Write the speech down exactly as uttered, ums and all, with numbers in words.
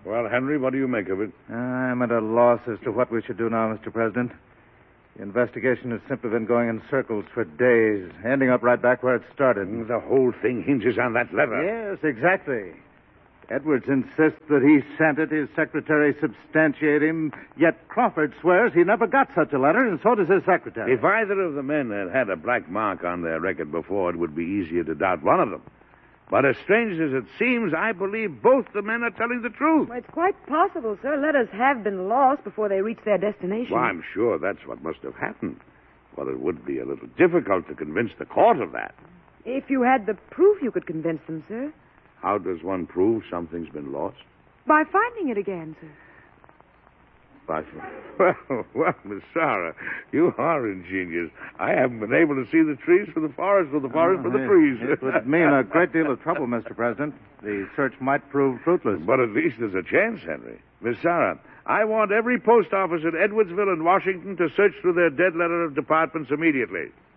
Well, Henry, what do you make of it? I'm at a loss as to what we should do now, Mister President. The investigation has simply been going in circles for days, ending up right back where it started. The whole thing hinges on that letter. Yes, exactly. Edwards insists that he sent it. His secretary substantiate him. Yet Crawford swears he never got such a letter, and so does his secretary. If either of the men had had a black mark on their record before, it would be easier to doubt one of them. But as strange as it seems, I believe both the men are telling the truth. Well, it's quite possible, sir. Letters have been lost before they reach their destination. Well, I'm sure that's what must have happened. Well, it would be a little difficult to convince the court of that. If you had the proof, you could convince them, sir. How does one prove something's been lost? By finding it again, sir. By well, well, Miss Sarah, you are ingenious. I haven't been able to see the trees from the forest or the forest oh, from the it, trees. It would mean a great deal of trouble, Mister President. The search might prove fruitless. But at least there's a chance, Henry. Miss Sarah, I want every post office at Edwardsville and Washington to search through their dead letter of departments immediately.